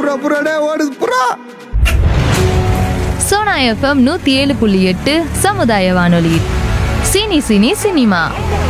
புறாடே ஓடுது புறா. சோனா எஃப்எம் 107.8 சமுதாய வானொலி. Cine cine cinema.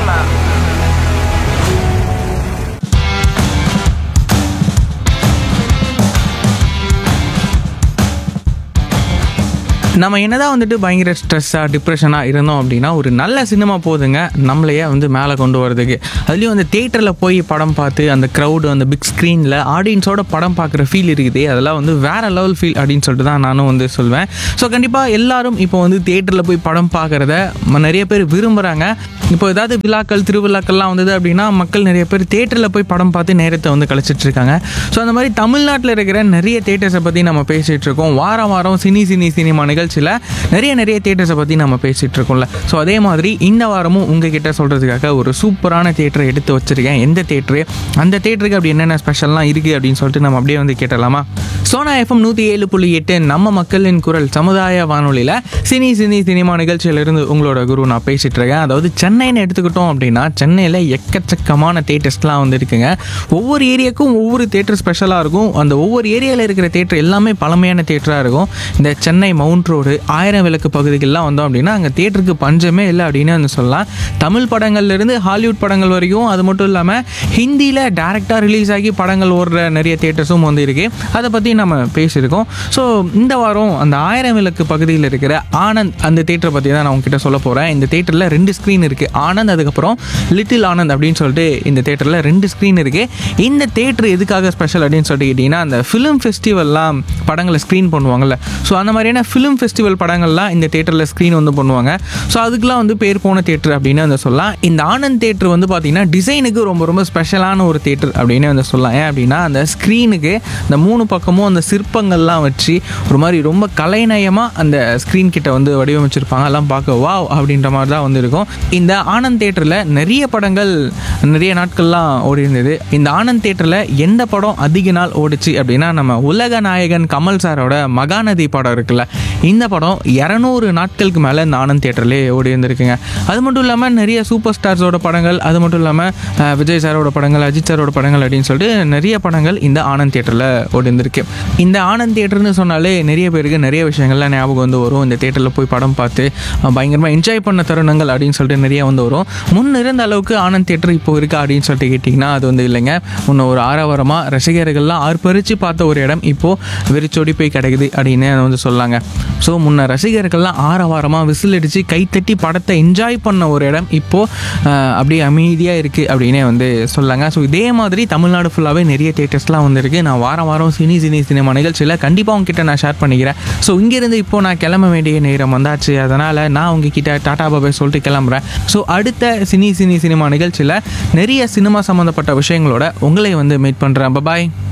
நம்ம என்னதான் வந்துட்டு பயங்கர ஸ்ட்ரெஸ்ஸாக டிப்ரெஷனாக இருந்தோம் அப்படின்னா ஒரு நல்ல சினிமா போதுங்க நம்மளையே வந்து மேலே கொண்டு வரதுக்கு. அதுலேயும் அந்த தேட்டரில் போய் படம் பார்த்து அந்த க்ரௌடு அந்த பிக் ஸ்க்ரீனில் ஆடியன்ஸோட படம் பார்க்குற ஃபீல் இருக்குது, அதெல்லாம் வந்து வேறு லெவல் ஃபீல் அப்படின்னு சொல்லிட்டு தான் நானும் வந்து சொல்வேன். ஸோ கண்டிப்பாக எல்லாரும் இப்போ வந்து தேட்டரில் போய் படம் பார்க்குறத நிறைய பேர் விரும்புகிறாங்க. இப்போ ஏதாவது விழாக்கள் திருவிழாக்கள்லாம் வந்தது அப்படின்னா மக்கள் நிறைய பேர் தேட்டரில் போய் படம் பார்த்து நேரத்தை வந்து கழிச்சிட்டு இருக்காங்க. ஸோ அந்த மாதிரி தமிழ்நாட்டில் இருக்கிற நிறைய தேட்டர்ஸை பற்றி நம்ம பேசிகிட்டு இருக்கோம். வாரம் வாரம் சினிமா நிகழ்ச்சியில் நிறைய தேட்டர்ஸை பற்றி நம்ம பேசிகிட்டு இருக்கோம்ல. ஸோ அதே மாதிரி இந்த வாரமும் உங்ககிட்ட சொல்கிறதுக்காக ஒரு சூப்பரான தேட்டரை எடுத்து வச்சுருக்கேன். எந்த தேட்டரு, அந்த தேட்டருக்கு அப்படி என்னென்ன ஸ்பெஷல்லாம் இருக்குது அப்படின்னு சொல்லிட்டு நம்ம அப்படியே வந்து கேட்டலாமா? சோனா எஃப்எம் 107.8 நம்ம மக்களின் குரல் சமுதாய வானொலியில் சினிமா நிகழ்ச்சியிலிருந்து உங்களோட குரு நான் பேசிகிட்டு இருக்கேன். அதாவது சென்னைன்னு எடுத்துக்கிட்டோம் அப்படின்னா சென்னையில் எக்கச்சக்கமான தேட்டர்ஸ்லாம் வந்து இருக்குங்க. ஒவ்வொரு ஏரியாவுக்கும் ஒவ்வொரு தேட்டர் ஸ்பெஷலாக இருக்கும். அந்த ஒவ்வொரு ஏரியாவில் இருக்கிற தேட்டர் எல்லாமே பழமையான தேட்டராக இருக்கும். இந்த சென்னை மவுண்ட் ரோடு, ஆயிரம் விளக்கு பகுதிகள்லாம் வந்தோம் அப்படின்னா அங்கே தேட்டருக்கு பஞ்சமே இல்லை அப்படின்னு வந்து சொல்லலாம். தமிழ் படங்கள்லேருந்து ஹாலிவுட் படங்கள் வரைக்கும், அது மட்டும் இல்லாமல் ஹிந்தியில் டேரெக்டாக ரிலீஸ் ஆகி படங்கள் ஓடுற நிறைய தேட்டர்ஸும் வந்து இருக்குது. அதை பற்றி நம்ம பேசியிருக்கோம். ஸோ இந்த வாரம் அந்த ஆயிரம் விளக்கு பகுதியில் இருக்கிற ஆனந்த் அந்த தேட்டரை பற்றி தான் நான் உங்ககிட்ட சொல்ல போகிறேன். இந்த தேட்டரில் 2 ஸ்க்ரீன் இருக்குது. ஆனந்த், அதுக்கப்புறம் லிட்டில் ஆனந்த் அப்படின்னு சொல்லிட்டு இந்த தேட்டரில் 2 ஸ்க்ரீன் இருக்குது. இந்த தேட்டர் எதுக்காக ஸ்பெஷல் அப்படின்னு சொல்லிட்டு கேட்டிங்கன்னா, அந்த ஃபிலிம் ஃபெஸ்டிவல்லாம் படங்களை ஸ்க்ரீன் பண்ணுவாங்கள்ல, ஸோ அந்த மாதிரியான ஃபிலிம் ஃபெஸ்டிவல் படங்கள்லாம் இந்த தேட்டரில் ஸ்க்ரீன் வந்து பண்ணுவாங்க. ஸோ அதுக்கெலாம் வந்து பேர் போன தேட்டர் அப்படின்னு வந்து சொல்லலாம். இந்த ஆனந்த் தேட்டர் வந்து பார்த்திங்கன்னா டிசைனுக்கு ரொம்ப ஸ்பெஷலான ஒரு தேட்டர் அப்படின்னு வந்து சொல்லலாம். ஏன் அப்படின்னா அந்த ஸ்க்ரீனுக்கு இந்த 3 பக்கமும் அந்த சிற்பங்கள்லாம் வச்சு ஒரு மாதிரி ரொம்ப கலைநயமாக அந்த ஸ்க்ரீன் கிட்ட வந்து வடிவமைச்சிருப்பாங்க. எல்லாம் பார்க்க வாவ் அப்படின்ற மாதிரி தான் வந்து இருக்கும். இந்த ஆனந்த் தேட்டரில் நிறைய படங்கள் நிறைய நாட்கள்லாம் ஓடி இருந்தது. இந்த ஆனந்த் தேட்டரில் எந்த படம் அதிக நாள் ஓடிச்சு அப்படின்னா, நம்ம உலக நாயகன் கமல் சாரோட மகாநதி படம் இருக்குல்ல, இந்த படம் 200 நாட்களுக்கு மேலே இந்த ஆனந்த் தேட்டர்லேயே ஓடி இருந்திருக்குங்க. அது மட்டும் இல்லாமல் நிறைய சூப்பர் ஸ்டார்ஸோட படங்கள், அது மட்டும் இல்லாமல் விஜய் சாரோட படங்கள், அஜித் சாரோட படங்கள் அப்படின்னு சொல்லிட்டு நிறைய படங்கள் இந்த ஆனந்த் தேட்டரில் ஓடி இருந்திருக்கு. இந்த ஆனந்த் தேட்டர்னு சொன்னாலே நிறைய பேருக்கு நிறைய விஷயங்கள்லாம் ஞாபகம் வந்து வரும். இந்த தேட்டரில் போய் படம் பார்த்து பயங்கரமாக என்ஜாய் பண்ண தருணங்கள் அப்படின்னு சொல்லிட்டு நிறைய வந்து வரும். முன்ன இருந்த அளவுக்கு ஆனந்த் தேட்டர் இப்போ இருக்கா அப்படின்னு சொல்லிட்டு கேட்டிங்கன்னா அது வந்து இல்லைங்க. முன்ன ஒரு ஆரவாரமாக ரசிகர்கள்லாம் ஆர்ப்பரித்து பார்த்த ஒரு இடம் இப்போது வெறிச்சோடி போய் கிடைக்குது அப்படின்னு வந்து சொல்லாங்க. ஸோ முன்ன ரசிகர்கள்லாம் ஆரவாரமாக விசில் அடித்து கைத்தட்டி படத்தை என்ஜாய் பண்ண ஒரு இடம் இப்போது அப்படியே அமைதியாக இருக்குது அப்படின்னே வந்து சொல்லாங்க. ஸோ இதே மாதிரி தமிழ்நாடு ஃபுல்லாகவே நிறைய தேட்டர்ஸ்லாம் வந்துருக்கு. நான் வாரம் சினிமா நிகழ்ச்சியில் கண்டிப்பாக உங்ககிட்ட நான் ஷேர் பண்ணிக்கிறேன். ஸோ இங்கேருந்து இப்போது நான் கிளம்ப வேண்டிய நேரம் வந்தாச்சு. அதனால் நான் உங்ககிட்ட டாடா பாபாய் சொல்லிட்டு கிளம்புறேன். ஸோ அடுத்த சினிமா நிகழ்ச்சியில் நிறைய சினிமா சம்மந்தப்பட்ட விஷயங்களோட உங்களை வந்து மீட் பண்ணுறேன். பாய்.